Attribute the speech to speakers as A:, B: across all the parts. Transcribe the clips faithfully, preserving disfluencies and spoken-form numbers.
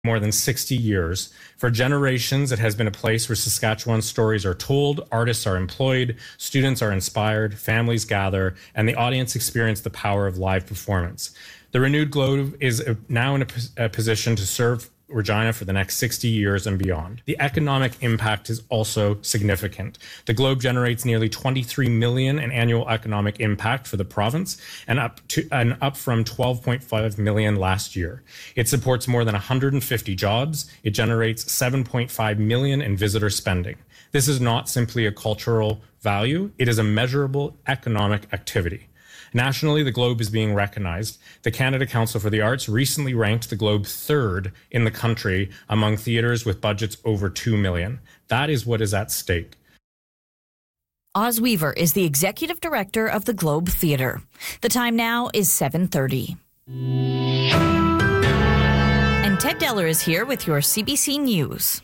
A: more than sixty years. For generations, it has been a place where Saskatchewan stories are told, artists are employed, students are inspired, families gather, and the audience experience the power of live performance. The renewed Globe is now in a, a position to serve Regina for the next sixty years and beyond. The economic impact is also significant. The Globe generates nearly twenty-three million dollars in annual economic impact for the province and up to and up from twelve point five million dollars last year. It supports more than one hundred fifty jobs. It generates seven point five million dollars in visitor spending. This is not simply a cultural value, it is a measurable economic activity. Nationally, the Globe is being recognized. The Canada Council for the Arts recently ranked the Globe third in the country among theatres with budgets over two million dollars. That is what is at stake.
B: Oz Weaver is the executive director of the Globe Theatre. The time now is seven thirty. And Ted Deller is here with your C B C News.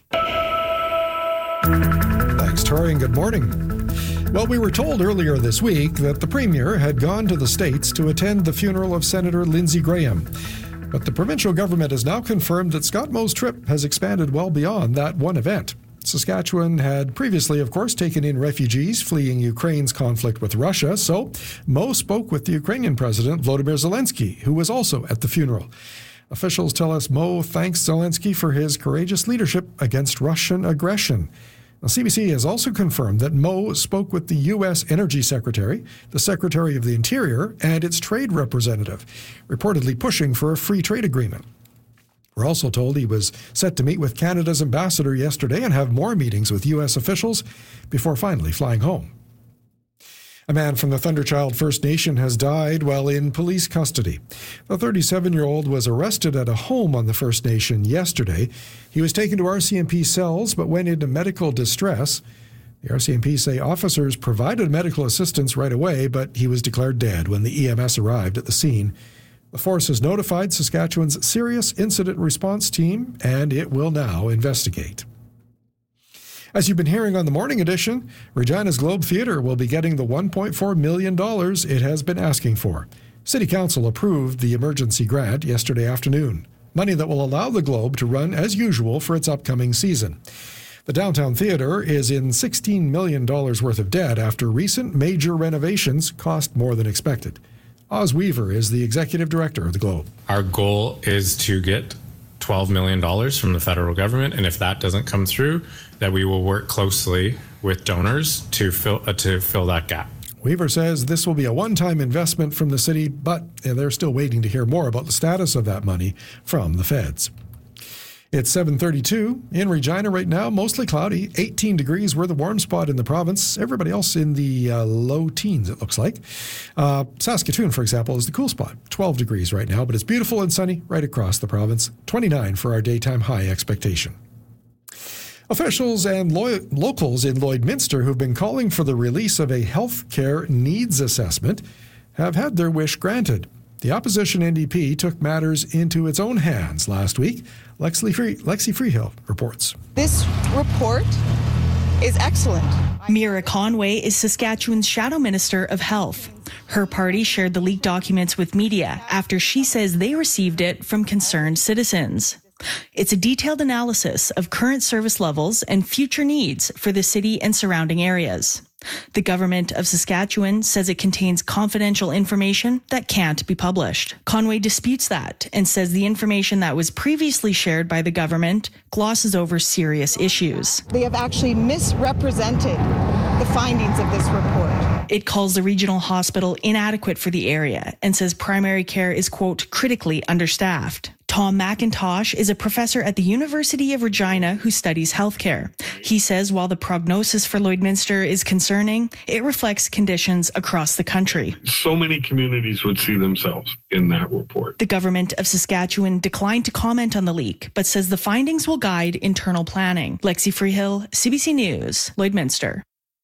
C: Thanks, Tori, and good morning. Well, we were told earlier this week that the Premier had gone to the States to attend the funeral of Senator Lindsey Graham. But the provincial government has now confirmed that Scott Moe's trip has expanded well beyond that one event. Saskatchewan had previously, of course, taken in refugees fleeing Ukraine's conflict with Russia, so Moe spoke with the Ukrainian President Volodymyr Zelensky, who was also at the funeral. Officials tell us Moe thanks Zelensky for his courageous leadership against Russian aggression. Now, C B C has also confirmed that Moe spoke with the U S Energy Secretary, the Secretary of the Interior, and its trade representative, reportedly pushing for a free trade agreement. We're also told he was set to meet with Canada's ambassador yesterday and have more meetings with U S officials before finally flying home. A man from the Thunderchild First Nation has died while in police custody. The thirty-seven-year-old was arrested at a home on the First Nation yesterday. He was taken to R C M P cells but went into medical distress. The R C M P say officers provided medical assistance right away, but he was declared dead when the E M S arrived at the scene. The force has notified Saskatchewan's Serious Incident Response Team, and it will now investigate. As you've been hearing on the morning edition, Regina's Globe Theatre will be getting the one point four million dollars it has been asking for. City Council approved the emergency grant yesterday afternoon, money that will allow the Globe to run as usual for its upcoming season. The Downtown Theatre is in sixteen million dollars worth of debt after recent major renovations cost more than expected. Oz Weaver is the executive director of the Globe.
A: Our goal is to get twelve million dollars from the federal government, and if that doesn't come through, that we will work closely with donors to fill uh, to fill that gap.
C: Weaver says this will be a one-time investment from the city, but they're still waiting to hear more about the status of that money from the feds. It's seven thirty-two in Regina right now, mostly cloudy, eighteen degrees. We're the warm spot in the province. Everybody else in the uh, low teens, it looks like. Uh, Saskatoon, for example, is the cool spot, twelve degrees right now, but it's beautiful and sunny right across the province. twenty-nine for our daytime high expectation. Officials and lo- locals in Lloydminster who've been calling for the release of a health care needs assessment have had their wish granted. The opposition N D P took matters into its own hands last week. Lexi, Free- Lexi Freehill reports.
D: This report is excellent.
E: Mira Conway is Saskatchewan's Shadow Minister of Health. Her party shared the leaked documents with media after she says they received it from concerned citizens. It's a detailed analysis of current service levels and future needs for the city and surrounding areas. The government of Saskatchewan says it contains confidential information that can't be published. Conway disputes that and says the information that was previously shared by the government glosses over serious issues.
D: They have actually misrepresented the findings of this report.
E: It calls the regional hospital inadequate for the area and says primary care is, quote, critically understaffed. Tom McIntosh is a professor at the University of Regina who studies healthcare. He says while the prognosis for Lloydminster is concerning, it reflects conditions across the country.
F: So many communities would see themselves in that report.
E: The government of Saskatchewan declined to comment on the leak, but says the findings will guide internal planning. Lexi Freehill, C B C News, Lloydminster.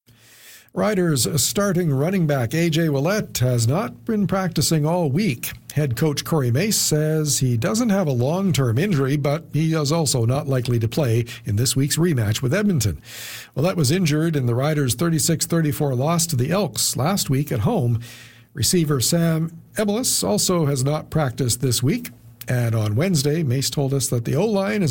C: Riders starting running back A J Ouellette has not been practicing all week. Head coach Corey Mace says he doesn't have a long-term injury, but he is also not likely to play in this week's rematch with Edmonton. Ouellette was injured in the Riders' thirty-six thirty-four loss to the Elks last week at home. Receiver Sam Ebelis also has not practiced this week. And on Wednesday, Mace told us that the O-line is